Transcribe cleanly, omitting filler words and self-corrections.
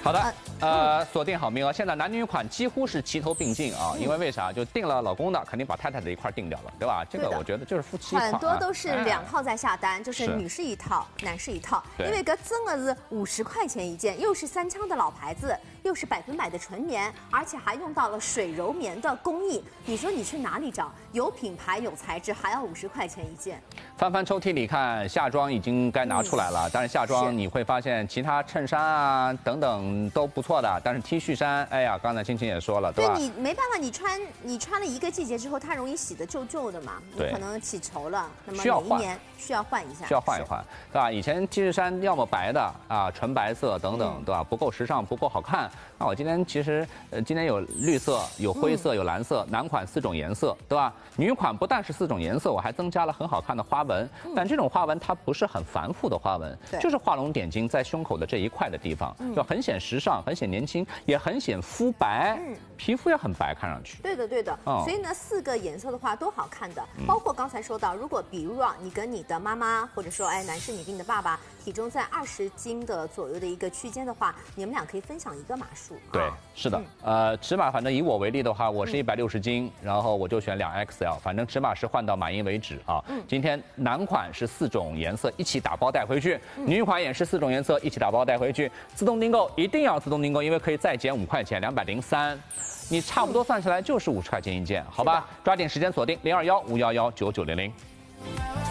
好的，锁定好名额。现在男女款几乎是齐头并进啊，因为为啥？就定了老公的，肯定把太太的一块定掉了，对吧？这个我觉得就是夫妻款。 很多都是2套在下单，就是女士一套，男士一套。因为个增了是50块钱一件，又是3枪的老牌子，又是100%的纯棉，而且还用到了水柔棉的工艺。你说你去哪里找？有品牌有材质，还要50块钱一件。 翻翻抽屉里看，夏装已经该拿出来了。但是夏装你会发现，其他衬衫啊等等都不错的，但是 T 恤衫，哎呀，刚才青青也说了，对吧？ 对你没办法，你穿了一个季节之后，它容易洗得旧旧的嘛，你可能起绸了，那么每一年需要换一下， 需要换一换，对吧？以前 T 恤衫要么白的啊，纯白色等等，对吧？不够时尚，不够好看。那我今天其实今天有绿色，有灰色，有蓝色，男款4种颜色，对吧？女款不但是4种颜色，我还增加了很好看的花纹，但这种花纹它不是很繁复的花纹，就是画龙点睛在胸口的这一块的地方，就很显时尚，很显年轻，也很显肤白，皮肤也很白，看上去。 对的，对的。所以呢，4个颜色的话都好看的，包括刚才说到，如果比如啊，你跟你的妈妈，或者说男士你跟你的爸爸体重在20斤的左右的一个区间的话，你们俩可以分享一个码数。 对，是的，尺码反正以我为例的话，我是160斤，然后我就选2XL，反正尺码是换到满意为止啊。今天男款是4种颜色一起打包带回去，女款也是4种颜色一起打包带回去，自动订购一定要自动订购，因为可以再减5块钱，203，你差不多算下来就是50块钱一件，好吧？抓紧时间锁定0215119900。